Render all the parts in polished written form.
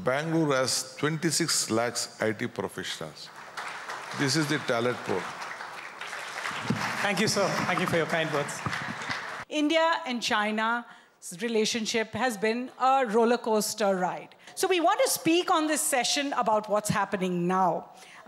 Bangalore has 26 lakhs IT professionals. This is the talent pool. Thank you, sir. Thank you for your kind words. India and China's relationship has been a roller coaster ride. So we want to speak on this session about what's happening now.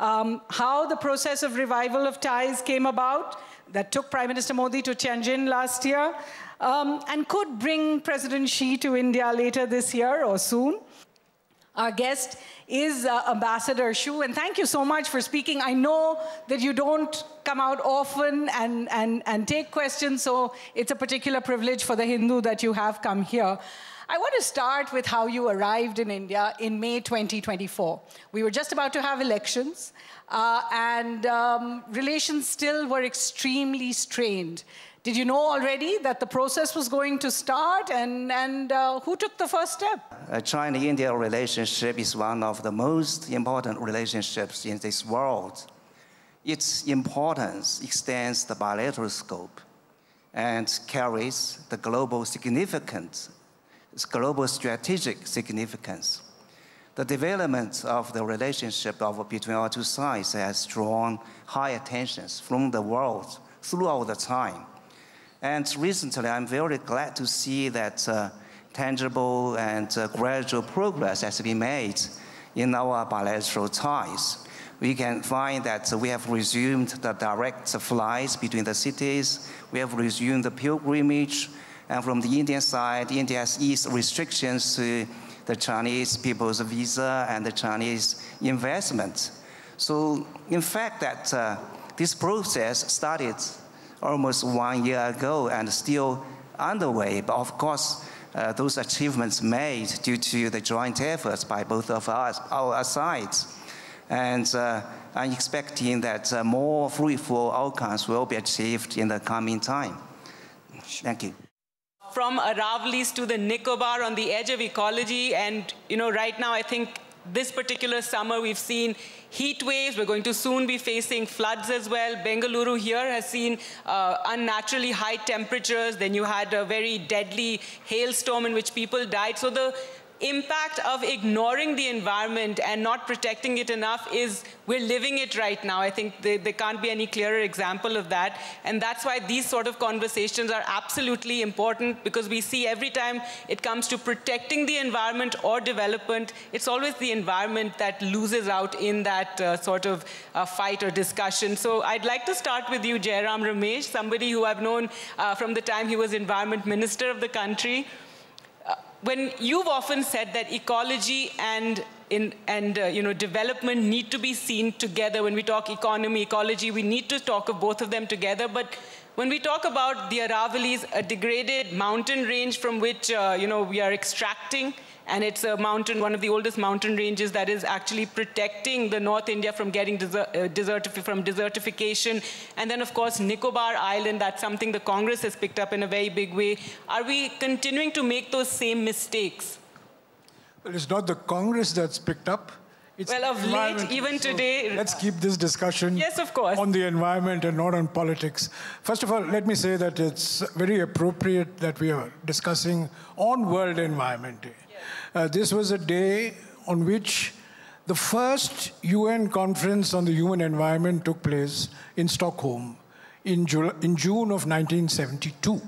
How the process of revival of ties came about that took Prime Minister Modi to Tianjin last year and could bring President Xi to India later this year or soon. Our guest is Ambassador Xu, and thank you so much for speaking. I know that you don't come out often and take questions, so it's a particular privilege for the Hindu that you have come here. I want to start with how you arrived in India in May 2024. We were just about to have elections, and relations still were extremely strained. Did you know already that the process was going to start, and who took the first step? China-India relationship is one of the most important relationships in this world. Its importance extends the bilateral scope and carries the global significance, global strategic significance. The development of the relationship between our two sides has drawn high attention from the world throughout the time. And recently, I'm very glad to see that tangible and gradual progress has been made in our bilateral ties. We can find that we have resumed the direct flights between the cities. We have resumed the pilgrimage. And from the Indian side, India has eased restrictions to the Chinese people's visa and the Chinese investment. So, in fact, this process started almost 1 year ago and still underway. But of course, those achievements made due to the joint efforts by both of us, our sides. And I'm expecting that more fruitful outcomes will be achieved in the coming time. Thank you. From Aravallis to the Nicobar on the edge of ecology, and right now I think this particular summer we've seen heat waves. We're going to soon be facing floods as well. Bengaluru here has seen unnaturally high temperatures. Then you had a very deadly hailstorm in which people died. So the impact of ignoring the environment and not protecting it enough is, we're living it right now. I think there can't be any clearer example of that. And that's why these sort of conversations are absolutely important, because we see every time it comes to protecting the environment or development, it's always the environment that loses out in that sort of fight or discussion. So I'd like to start with you, Jairam Ramesh, somebody who I've known from the time he was Environment Minister of the country. When you've often said that ecology and development need to be seen together. When we talk economy, ecology, we need to talk of both of them together. But when we talk about the Aravallis, a degraded mountain range from which we are extracting, and it's a mountain, one of the oldest mountain ranges that is actually protecting the North India from getting desertification. And then, of course, Nicobar Island, that's something the Congress has picked up in a very big way. Are we continuing to make those same mistakes? Well, it's not the Congress that's picked up. It's well, of late, even today. Let's keep this discussion yes, of course, on the environment and not on politics. First of all, let me say that it's very appropriate that we are discussing on World Environment Day. This was a day on which the first UN conference on the human environment took place in Stockholm in June of 1972.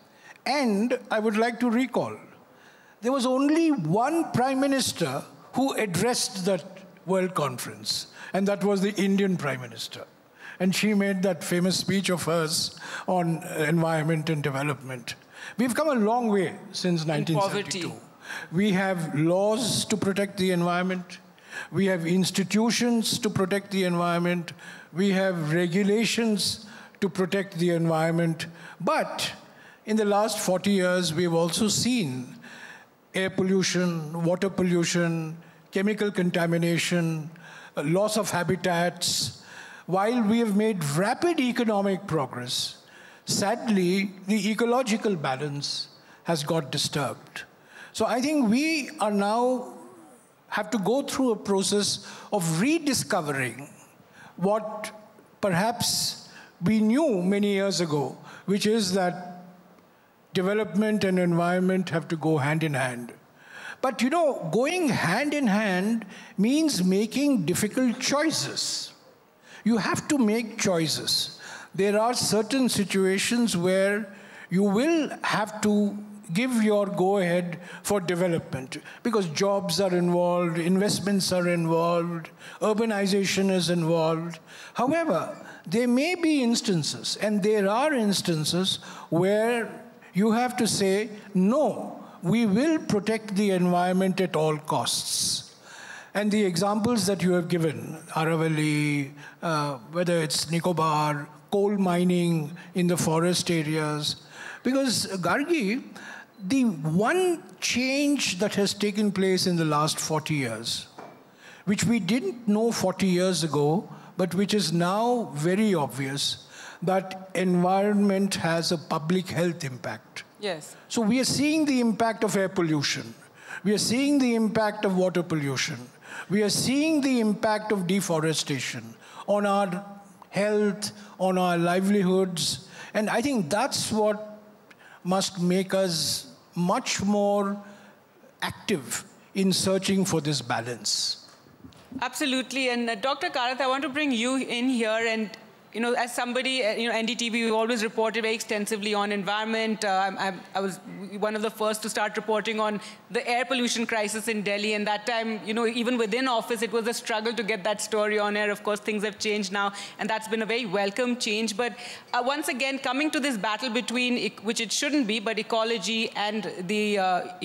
And I would like to recall, there was only one Prime Minister who addressed that World Conference, and that was the Indian Prime Minister. And she made that famous speech of hers on environment and development. We've come a long way since 1972. Poverty. We have laws to protect the environment. We have institutions to protect the environment. We have regulations to protect the environment. But in the last 40 years, we've also seen air pollution, water pollution, chemical contamination, loss of habitats. While we have made rapid economic progress, sadly, the ecological balance has got disturbed. So I think we are now have to go through a process of rediscovering what perhaps we knew many years ago, which is that development and environment have to go hand in hand. But you know, going hand in hand means making difficult choices. You have to make choices. There are certain situations where you will have to give your go-ahead for development because jobs are involved, investments are involved, urbanization is involved. However, there may be instances, and there are instances, where you have to say, no, we will protect the environment at all costs. And the examples that you have given, Aravalli, whether it's Nicobar, coal mining in the forest areas, because Gargi, the one change that has taken place in the last 40 years, which we didn't know 40 years ago, but which is now very obvious, that environment has a public health impact. Yes. So we are seeing the impact of air pollution. We are seeing the impact of water pollution. We are seeing the impact of deforestation on our health, on our livelihoods. And I think that's what must make us much more active in searching for this balance. Absolutely. And Dr. Karath, I want to bring you in here. And as somebody, NDTV, we always reported very extensively on environment. I was one of the first to start reporting on the air pollution crisis in Delhi. And that time, even within office, it was a struggle to get that story on air. Of course, things have changed now, and that's been a very welcome change. But once again, coming to this battle between, which it shouldn't be, but ecology and the,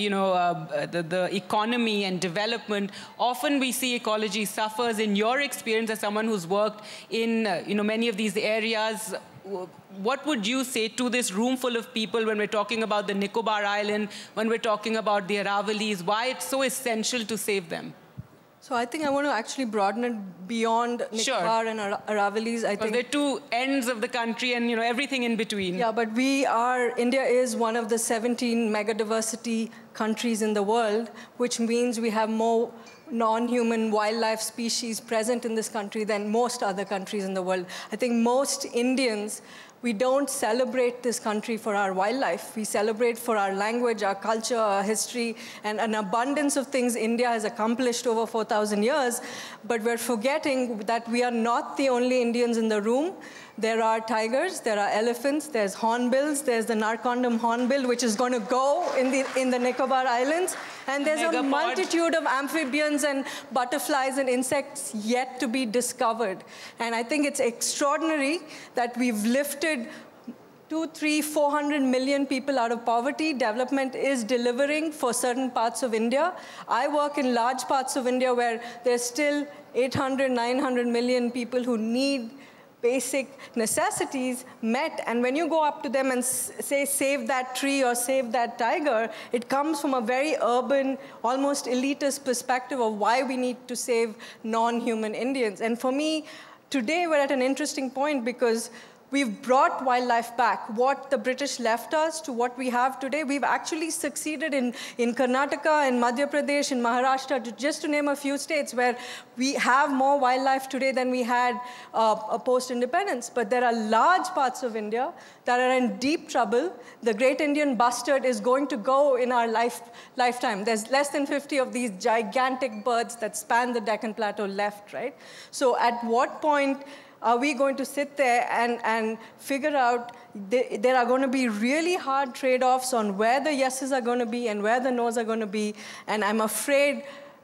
the economy and development, often we see ecology suffers. In your experience as someone who's worked in, many of these areas, what would you say to this room full of people when we're talking about the Nicobar Island, when we're talking about the Aravalis, why it's so essential to save them? So I think I want to actually broaden it beyond Nicobar and Aravalis. I think they're two ends of the country and everything in between. Yeah, but India is one of the 17 megadiversity countries in the world, which means we have more non-human wildlife species present in this country than most other countries in the world. I think most Indians, we don't celebrate this country for our wildlife. We celebrate for our language, our culture, our history, and an abundance of things India has accomplished over 4,000 years. But we're forgetting that we are not the only Indians in the room. There are tigers, there are elephants, there's hornbills, there's the Narcondam hornbill, which is going to go in the Nicobar Islands. And there's a multitude of amphibians and butterflies and insects yet to be discovered. And I think it's extraordinary that we've lifted 200, 300, 400 million people out of poverty. Development is delivering for certain parts of India. I work in large parts of India where there's still 800, 900 million people who need basic necessities met, and when you go up to them and say, save that tree or save that tiger, it comes from a very urban, almost elitist perspective of why we need to save non-human Indians. And for me, today we're at an interesting point because we've brought wildlife back. What the British left us to what we have today, we've actually succeeded in Karnataka, in Madhya Pradesh, in Maharashtra, just to name a few states where we have more wildlife today than we had post-independence. But there are large parts of India that are in deep trouble. The Great Indian Bustard is going to go in our lifetime. There's less than 50 of these gigantic birds that span the Deccan Plateau left, right? So at what point are we going to sit there and figure out there are going to be really hard trade-offs on where the yeses are going to be and where the nos are going to be? And I'm afraid,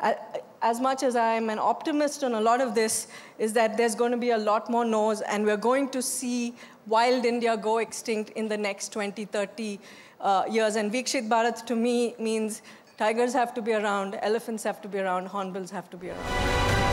as much as I'm an optimist on a lot of this, is that there's going to be a lot more nos, and we're going to see wild India go extinct in the next 20, 30 years. And Vikshit Bharat, to me, means tigers have to be around, elephants have to be around, hornbills have to be around.